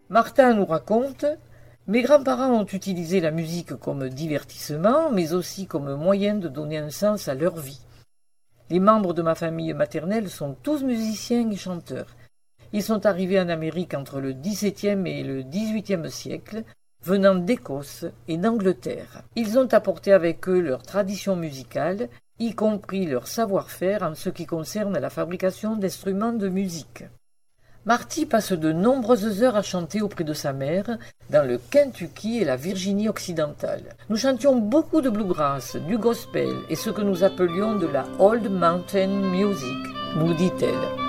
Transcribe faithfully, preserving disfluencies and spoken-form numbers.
Martha nous raconte « Mes grands-parents ont utilisé la musique comme divertissement, mais aussi comme moyen de donner un sens à leur vie. Les membres de ma famille maternelle sont tous musiciens et chanteurs. Ils sont arrivés en Amérique entre le dix-septième et le dix-huitième siècle, venant d'Écosse et d'Angleterre. Ils ont apporté avec eux leur tradition musicale, y compris leur savoir-faire en ce qui concerne la fabrication d'instruments de musique. Marty passe de nombreuses heures à chanter auprès de sa mère dans le Kentucky et la Virginie occidentale. Nous chantions beaucoup de bluegrass, du gospel et ce que nous appelions de la Old Mountain Music, nous dit-elle.